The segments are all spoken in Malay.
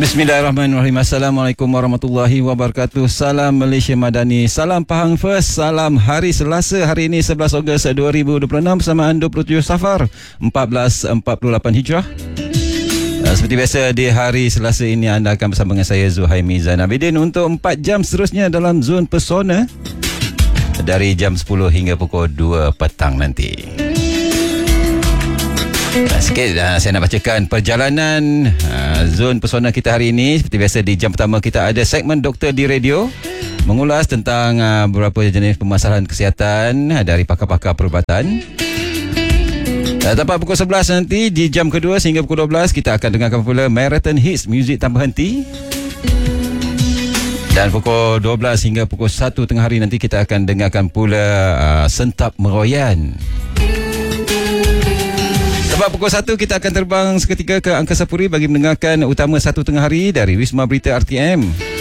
Bismillahirrahmanirrahim. Assalamualaikum warahmatullahi wabarakatuh. Salam Malaysia Madani. Salam Pahang First. Salam hari Selasa. Hari ini 11 Ogos 2026 bersamaan 27 Safar 1448 Hijrah. Seperti biasa di hari Selasa ini anda akan bersama dengan saya Zuhaimi Zain Abidin untuk 4 jam seterusnya dalam Zon Pesona dari jam 10 hingga pukul 2 petang nanti. Sikit saya nak bacakan perjalanan Zon Pesona kita hari ini. Seperti biasa di jam pertama kita ada segmen Doktor di Radio, mengulas tentang beberapa jenis permasalahan kesihatan dari pakar-pakar perubatan. Tepat pukul 11 nanti di jam kedua sehingga pukul 12 kita akan dengarkan pula Marathon Hits, muzik tanpa henti. Dan pukul 12 hingga pukul 1 tengah hari nanti kita akan dengarkan pula Sentap Meroyan. Sebab pukul 1 kita akan terbang seketika ke Angkasa Puri bagi mendengarkan utama 1 tengah hari dari Wisma Berita RTM.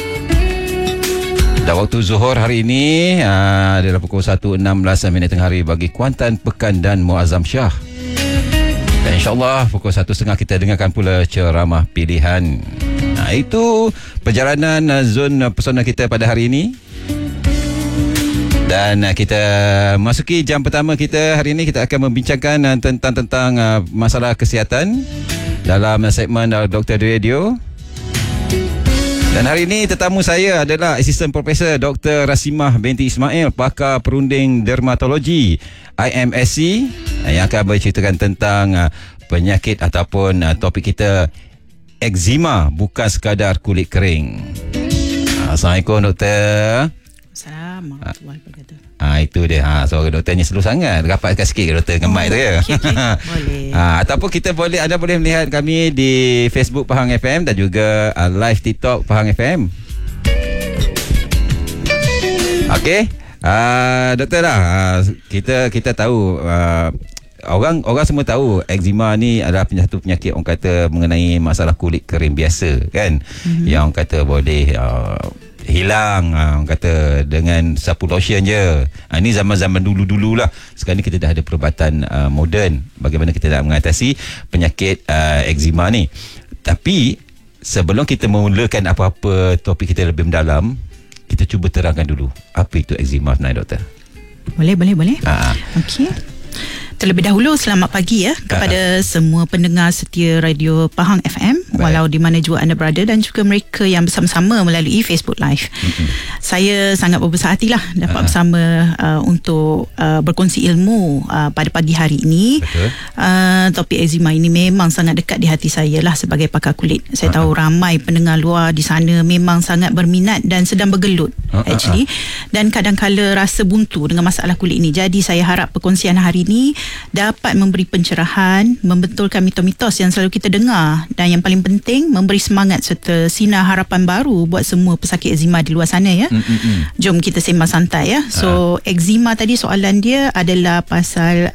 Dan waktu Zuhur hari ini adalah pukul 1.16 tengah hari bagi Kuantan Pekan dan Muazzam Shah. Dan insyaAllah pukul 1.30 kita dengarkan pula ceramah pilihan. Itu perjalanan Zon Pesona kita pada hari ini. Dan kita masuki jam pertama kita hari ini. Kita akan membincangkan tentang masalah kesihatan dalam segmen Doktor di Radio. Dan hari ini tetamu saya adalah Asisten Profesor Dr. Rasimah binti Ismail, pakar perunding dermatologi IMSC, yang akan berceritakan tentang penyakit ataupun topik kita, eczema bukan sekadar kulit kering. Assalamualaikum Doktor. Assalamualaikum warahmatullahi wabarakatuh. Itu dia. Suara doktornya slow sangat. Rapatkan sikit ke doktor dengan mic tu ya. Okay. Boleh. Ataupun anda boleh melihat kami di Facebook Pahang FM dan juga live TikTok Pahang FM. Okey. Doktor dah. Kita tahu orang semua tahu eczema ni adalah satu penyakit orang kata mengenai masalah kulit kering biasa kan. Yang orang kata boleh hilang orang kata dengan sapu lotion je. Ini zaman-zaman dulu lah. Sekarang ni kita dah ada perubatan moden bagaimana kita nak mengatasi penyakit eczema ni. Tapi sebelum kita memulakan apa-apa topik kita lebih mendalam, kita cuba terangkan dulu apa itu eczema sebenarnya doktor. Boleh. Okey. Terlebih dahulu selamat pagi kepada semua pendengar setia radio Pahang FM. Baik. Walau di mana juga anda berada, dan juga mereka yang bersama-sama melalui Facebook Live. Saya sangat berbesar hatilah dapat bersama untuk berkongsi ilmu pada pagi hari ini. Topik eczema ini memang sangat dekat di hati saya lah sebagai pakar kulit. Saya tahu ramai pendengar luar di sana memang sangat berminat dan sedang bergelut actually, dan kadang-kala rasa buntu dengan masalah kulit ini. Jadi saya harap perkongsian hari ini dapat memberi pencerahan, membentulkan mitos-mitos yang selalu kita dengar, dan yang paling penting memberi semangat serta sinar harapan baru buat semua pesakit eczema di luar sana ya. Jom kita sembang santai ya. So eczema tadi soalan dia adalah pasal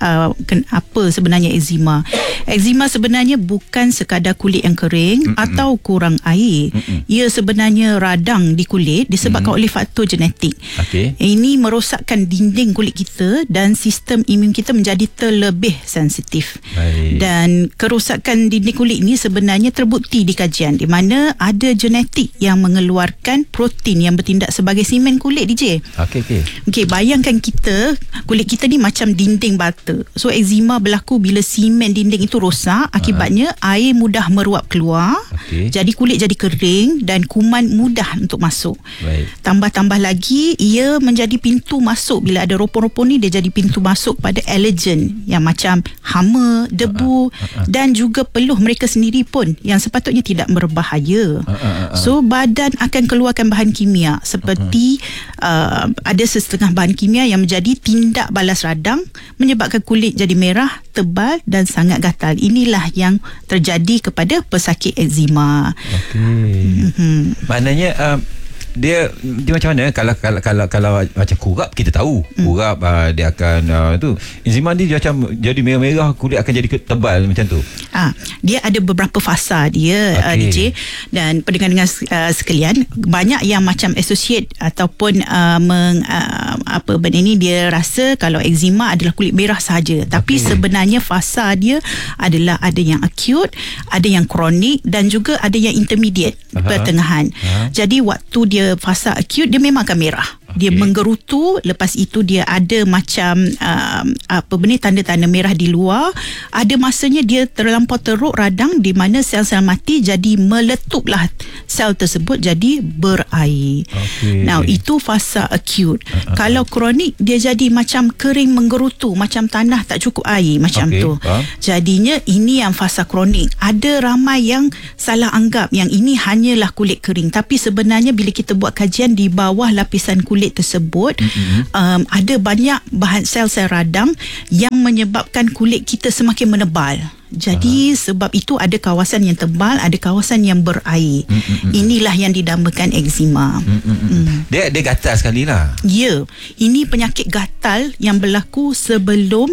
apa sebenarnya eczema. Eczema sebenarnya bukan sekadar kulit yang kering atau kurang air. Ia sebenarnya radang di kulit disebabkan oleh faktor genetik. Ini merosakkan dinding kulit kita dan sistem imun kita menjadi lebih sensitif. Baik. Dan kerosakan dinding kulit ini sebenarnya terbukti di kajian di mana ada genetik yang mengeluarkan protein yang bertindak sebagai simen kulit DJ. Okey, bayangkan kulit kita ni macam dinding bata. So eczema berlaku bila simen dinding itu rosak, akibatnya air mudah meruap keluar. Jadi kulit jadi kering dan kuman mudah untuk masuk. Baik. Tambah-tambah lagi ia menjadi pintu masuk, bila ada ropon-ropon ni dia jadi pintu masuk pada allergen yang macam hama, debu dan juga peluh mereka sendiri pun yang sepatutnya tidak berbahaya. So badan akan keluarkan bahan kimia seperti ada setengah bahan kimia yang menjadi tindak balas radang, menyebabkan kulit jadi merah, tebal dan sangat gatal. Inilah yang terjadi kepada pesakit eczema. Maknanya dia macam mana? Kalau macam kurap kita tahu. Kurap dia akan tu. Eczema dia macam jadi merah-merah, kulit akan jadi tebal macam tu. Dia ada beberapa fasa dia, DJ, dan pendengar-dengar sekalian, banyak yang macam associate ataupun apa benda ni, dia rasa kalau eczema adalah kulit merah saja. Tapi sebenarnya fasa dia adalah ada yang acute, ada yang kronik dan juga ada yang intermediate, pertengahan. Jadi waktu dia fasa acute, dia memang akan merah. Dia menggerutu, lepas itu dia ada macam apa benda, tanda-tanda merah di luar. Ada masanya dia terlampau teruk radang, di mana sel-sel mati jadi meletuplah sel tersebut jadi berair. Now itu fasa acute. Kalau kronik, dia jadi macam kering menggerutu, macam tanah tak cukup air, macam tu. Jadinya ini yang fasa kronik. Ada ramai yang salah anggap yang ini hanyalah kulit kering, tapi sebenarnya bila kita buat kajian di bawah lapisan kulit tersebut, ada banyak bahan sel-sel radang yang menyebabkan kulit kita semakin menebal. Jadi sebab itu ada kawasan yang tebal, ada kawasan yang berair. Inilah yang dinamakan eczema. Dia gatal sekali lah. Ya, ini penyakit gatal yang berlaku sebelum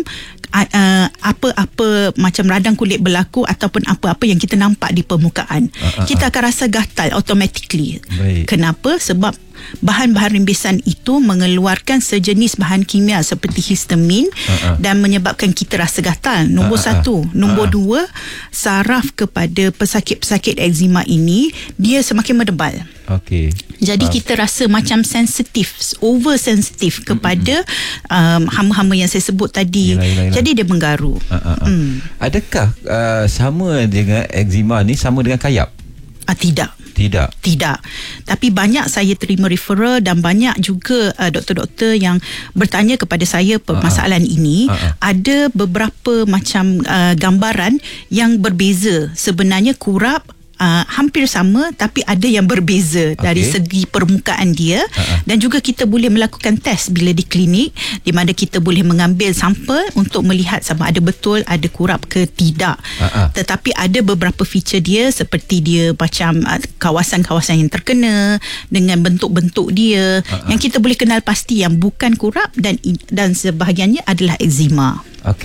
apa-apa macam radang kulit berlaku ataupun apa-apa yang kita nampak di permukaan. Kita akan rasa gatal automatically. Kenapa? Sebab bahan-bahan rimbisan itu mengeluarkan sejenis bahan kimia seperti histamin dan menyebabkan kita rasa gatal. Nombor satu. Nombor dua, saraf kepada pesakit-pesakit eczema ini dia semakin menebal. Jadi kita rasa macam sensitif, oversensitif kepada hama-hama yang saya sebut tadi. Jadi dia menggaru. Adakah sama dengan eczema ni sama dengan kayap? Tidak. Tapi banyak saya terima referral dan banyak juga doktor-doktor yang bertanya kepada saya permasalahan ini. Ada beberapa macam gambaran yang berbeza. Sebenarnya kurap hampir sama, tapi ada yang berbeza dari segi permukaan dia. Dan juga kita boleh melakukan test bila di klinik, di mana kita boleh mengambil sampel untuk melihat sama ada betul ada kurap ke tidak. Tetapi ada beberapa feature dia, seperti dia macam kawasan-kawasan yang terkena dengan bentuk-bentuk dia yang kita boleh kenal pasti yang bukan kurap dan sebahagiannya adalah eczema.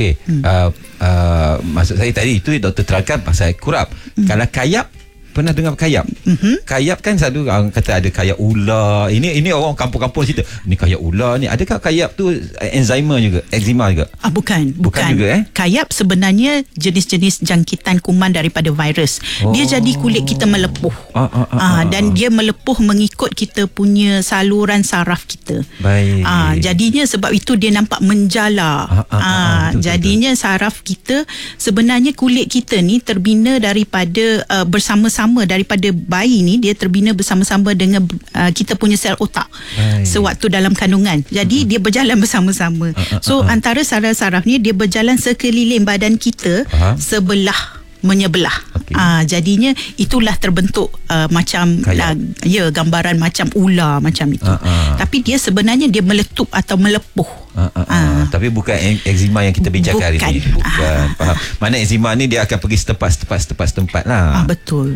Maksud saya tadi itu doktor terangkan pasal kurap. Kalau kayap, pernah dengar kayap? Kayap kan selalu orang kata ada kayap ular. Ini orang kampung-kampung cerita, ni kayap ular ni. Adakah kayap tu eczema juga, Bukan juga Kayap sebenarnya jenis-jenis jangkitan kuman daripada virus. Dia jadi kulit kita melepuh. Dan dia melepuh mengikut kita punya saluran saraf kita. Jadinya sebab itu dia nampak menjala. Jadinya saraf kita, sebenarnya kulit kita ni terbina daripada bersama-sama daripada bayi ni, dia terbina bersama-sama dengan kita punya sel otak sewaktu dalam kandungan. Jadi dia berjalan bersama-sama. So antara saraf-saraf ni dia berjalan sekeliling badan kita sebelah menyebelah. Jadinya itulah terbentuk macam gambaran macam ular macam itu. Tapi dia sebenarnya dia meletup atau melepuh. Tapi bukan eczema yang kita bincangkan hari ini. Bukan. Faham. Mana eczema ni dia akan pergi setempat lah. Betul.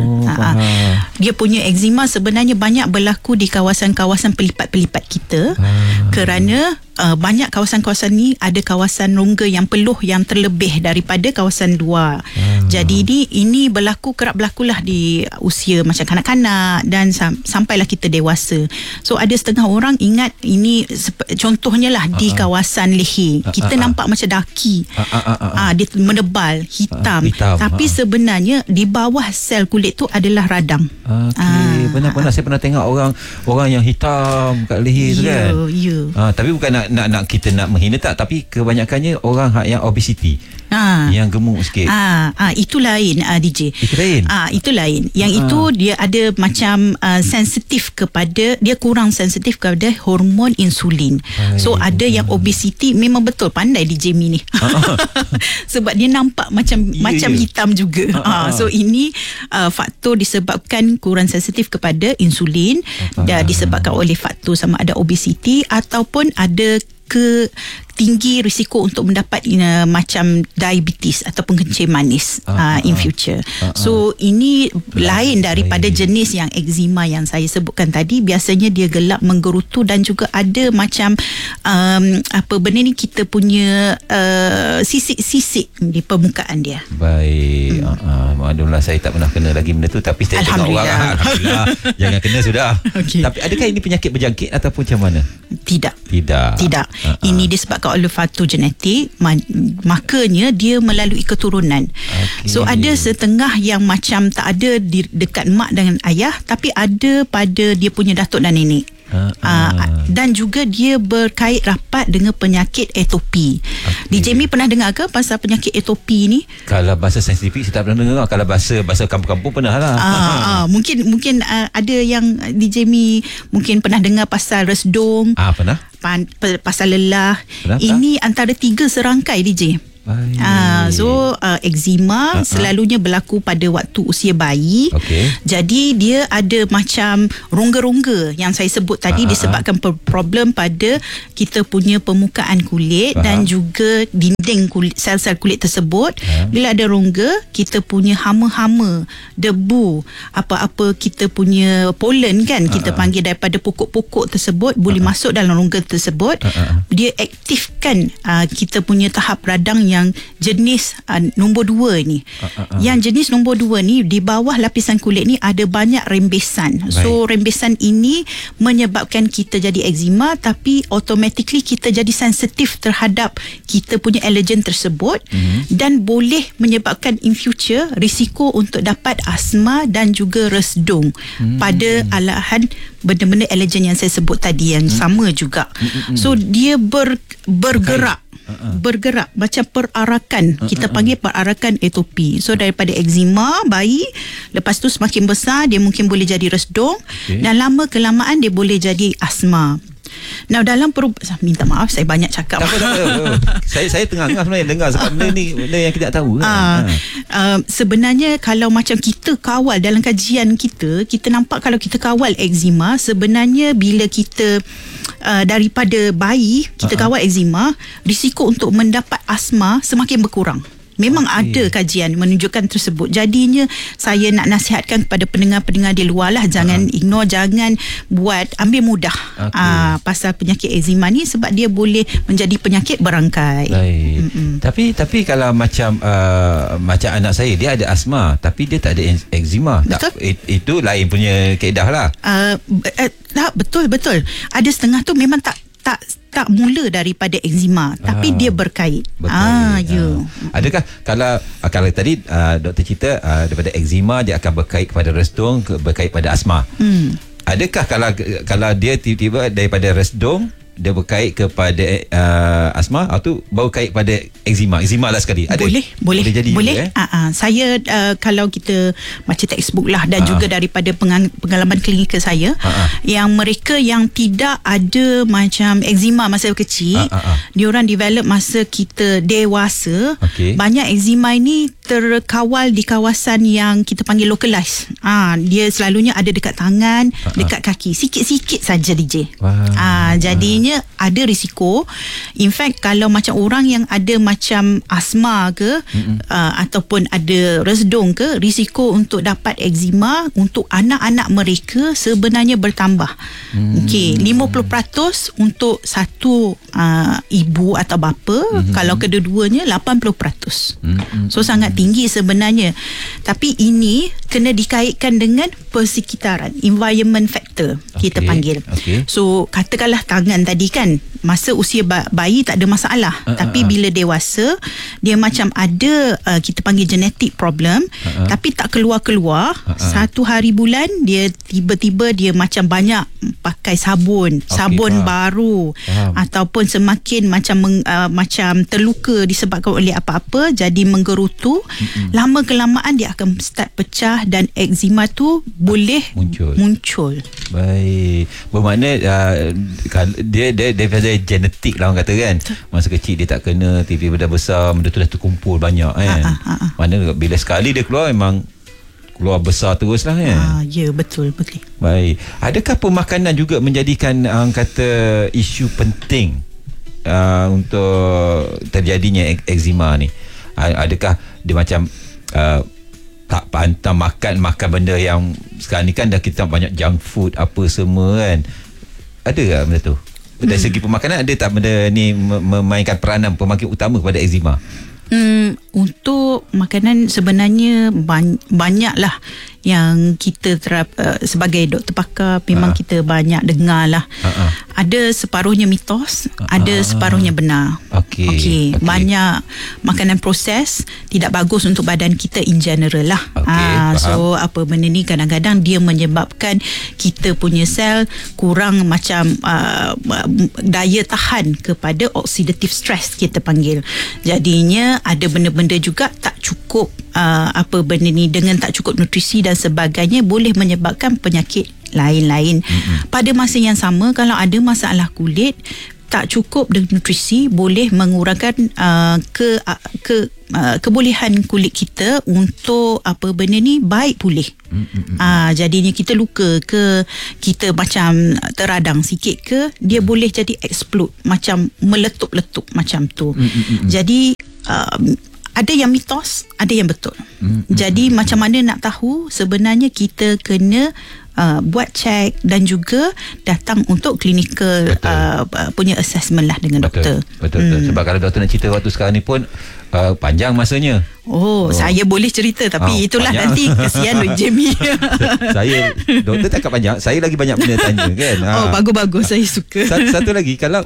Dia punya eczema sebenarnya banyak berlaku di kawasan-kawasan pelipat-pelipat kita. Kerana banyak kawasan-kawasan ni ada kawasan rongga yang peluh yang terlebih daripada kawasan luar. Jadi ini kerap berlakulah di usia macam kanak-kanak dan sampailah kita dewasa. So ada setengah orang ingat ini contohnya lah di kawasan leher. Kita nampak macam daki. Dia menebal, hitam. Tapi sebenarnya di bawah sel kulit tu adalah radang. Benar-benar saya pernah tengok orang yang hitam kat leher tu kan. Tapi bukan nak kita nak menghina tak, tapi kebanyakannya orang yang obesity, yang gemuk sikit. Itu lain DJ. Itu lain. Yang itu dia ada macam sensitif kepada, dia kurang sensitif kepada hormon insulin. So ada yang obesity, memang betul pandai DJ Mi ni. Sebab dia nampak macam hitam juga. So ini faktor disebabkan kurang sensitif kepada insulin, dan disebabkan oleh faktor sama ada obesity ataupun ada mereka tinggi risiko untuk mendapat macam diabetes ataupun kencing manis in future. So ini lain daripada jenis yang eczema yang saya sebutkan tadi. Biasanya dia gelap, menggerutu dan juga ada macam apa benda ni, kita punya sisik-sisik di permukaan dia. Baik. Alhamdulillah saya tak pernah kena lagi benda tu, tapi saya tengok orang. Alhamdulillah. Jangan kena sudah. Okay. Tapi adakah ini penyakit berjangkit ataupun macam mana? Tidak. Ini disebabkan oleh faktor genetik, makanya dia melalui keturunan. So ada setengah yang macam tak ada dekat mak dan ayah, tapi ada pada dia punya datuk dan nenek. Dan juga dia berkait rapat dengan penyakit atopi. DJ Mi pernah dengar ke pasal penyakit atopi ni? Kalau bahasa saintifik saya tak pernah dengar. Kalau bahasa kampung-kampung pernah lah. Mungkin ada yang DJ Mi mungkin pernah dengar pasal resdung. Pernah. Pasal lelah. Ini antara 3 serangkai DJ. Eczema selalunya berlaku pada waktu usia bayi. Jadi dia ada macam rongga-rongga yang saya sebut tadi disebabkan problem pada kita punya permukaan kulit dan juga dinding kulit, sel-sel kulit tersebut. Bila ada rongga, kita punya hama-hama, debu, apa-apa kita punya pollen kan, kita panggil daripada pokok-pokok tersebut boleh masuk dalam rongga tersebut. Dia aktifkan kita punya tahap radang yang jenis nombor 2 ni. Yang jenis nombor 2 ni, di bawah lapisan kulit ni ada banyak rembesan. So rembesan ini menyebabkan kita jadi eczema, tapi automatically kita jadi sensitif terhadap kita punya allergen tersebut dan boleh menyebabkan in future risiko untuk dapat asma dan juga resdung pada alahan benda-benda allergen yang saya sebut tadi yang sama juga. So dia bergerak macam perarakan. Kita panggil perarakan atopi. So daripada eczema bayi, lepas tu semakin besar dia mungkin boleh jadi resdung, dan lama kelamaan dia boleh jadi asma. Now dalam minta maaf saya banyak cakap. Saya tengah-tengah sebenarnya dengar sebab benda yang kita tak tahu kan. Sebenarnya kalau macam kita kawal dalam kajian kita nampak kalau kita kawal eczema, sebenarnya bila kita daripada bayi kita kawal eczema, risiko untuk mendapat asma semakin berkurang. Memang ada kajian menunjukkan tersebut. Jadinya saya nak nasihatkan kepada pendengar-pendengar di luar lah, jangan ignore, jangan ambil mudah pasal penyakit eczema ni, sebab dia boleh menjadi penyakit berangkai. Tapi kalau macam anak saya, dia ada asma tapi dia tak ada eczema. Itu lain punya kaedah lah. Betul. Ada setengah tu memang tak mula daripada eczema, tapi dia berkait. Adakah kalau tadi doktor cerita daripada eczema dia akan berkait kepada resdung, berkait pada asma. Adakah kalau dia tiba-tiba daripada resdung dia berkait kepada asma, atau baru kait pada eczema lah sekali? Ada? Boleh jadi. Saya kalau kita baca textbook lah dan juga daripada pengalaman klinikal saya, yang mereka yang tidak ada macam eczema masa kecil, diorang develop masa kita dewasa. Banyak eczema ini terkawal di kawasan yang kita panggil localized. Dia selalunya ada dekat tangan, dekat kaki, sikit-sikit saja DJ. Jadinya ada risiko. In fact, kalau macam orang yang ada macam asma ke ataupun ada resdung ke, risiko untuk dapat eczema untuk anak-anak mereka sebenarnya bertambah. 50% untuk satu ibu atau bapa, kalau kedua-duanya 80%. So sangat tinggi sebenarnya. Tapi ini kena dikaitkan dengan persekitaran, environment factor kita panggil. So katakanlah tangan tadi kan, masa usia bayi tak ada masalah, tapi bila dewasa dia macam ada kita panggil genetic problem, tapi tak keluar-keluar. Satu hari bulan dia tiba-tiba dia macam banyak pakai sabun baru, ataupun semakin macam terluka disebabkan oleh apa-apa, jadi menggerutu. Lama kelamaan dia akan start pecah dan eczema tu boleh muncul. Baik, bermakna dia daripada genetik lah orang kata kan. Masa kecil dia tak kena, tiba-tiba dah besar benda tu dah terkumpul banyak kan. Mana bila sekali dia keluar memang keluar besar terus lah kan. Ya, betul. Baik, adakah pemakanan juga menjadikan orang kata isu penting untuk terjadinya eczema ni? Adakah dia macam tak pantang makan benda yang sekarang ni kan dah kita banyak junk food apa semua kan? Ada tak benda tu? Dari segi pemakanan ada tak benda ni memainkan peranan pemangkit utama kepada eczema? Untuk makanan sebenarnya banyaklah yang kita sebagai doktor pakar memang kita banyak dengar lah. Ada separuhnya mitos, ada separuhnya benar. Okey. Banyak makanan proses tidak bagus untuk badan kita in general lah. So apa benda ni kadang-kadang dia menyebabkan kita punya sel kurang macam daya tahan kepada oxidative stress kita panggil. Jadinya ada benda-benda juga tak cukup apa benda ni dengan tak cukup nutrisi dan sebagainya boleh menyebabkan penyakit lain-lain. Pada masa yang sama kalau ada masalah kulit tak cukup dengan nutrisi boleh mengurangkan kebolehan kulit kita untuk apa benda ni baik pulih. Jadinya kita luka ke, kita macam teradang sikit ke, dia boleh jadi explode, macam meletup-letup macam tu. Jadi ada yang mitos, ada yang betul. Jadi macam mana nak tahu? Sebenarnya kita kena buat cek dan juga datang untuk clinical punya assessment lah dengan doktor. Betul. Sebab kalau doktor nak cerita waktu sekarang ni pun panjang masanya. Saya boleh cerita tapi itulah panjang. Nanti kesian Jamie. Saya doktor tak panjang, saya lagi banyak benda tanya kan. Bagus-bagus, saya suka. Satu lagi, kalau